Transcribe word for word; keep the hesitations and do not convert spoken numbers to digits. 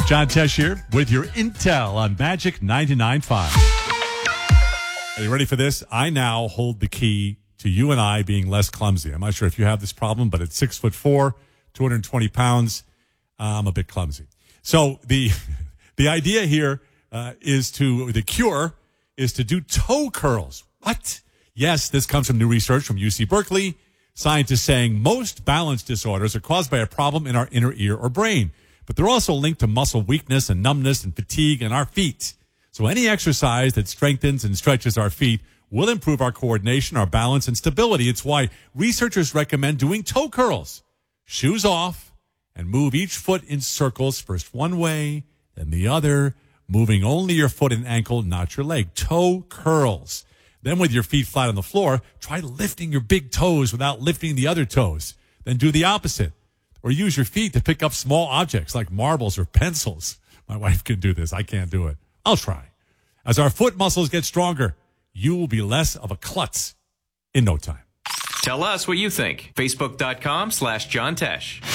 John Tesh here with your intel on Magic ninety-nine point five. Are you ready for this? I now hold the key to you and I being less clumsy. I'm not sure if you have this problem, but at six foot four, two hundred twenty pounds, I'm a bit clumsy. So the the idea here uh, is to, the cure is to do toe curls. What? Yes, this comes from new research from U C Berkeley. Scientists saying most balance disorders are caused by a problem in our inner ear or brain, but they're also linked to muscle weakness and numbness and fatigue in our feet. So any exercise that strengthens and stretches our feet will improve our coordination, our balance, and stability. It's why researchers recommend doing toe curls. Shoes off and move each foot in circles, first one way, then the other, moving only your foot and ankle, not your leg. Toe curls. Then with your feet flat on the floor, try lifting your big toes without lifting the other toes. Then do the opposite. Or use your feet to pick up small objects like marbles or pencils. My wife can do this. I can't do it. I'll try. As our foot muscles get stronger, you will be less of a klutz in no time. Tell us what you think. Facebook.com slash John Tesh.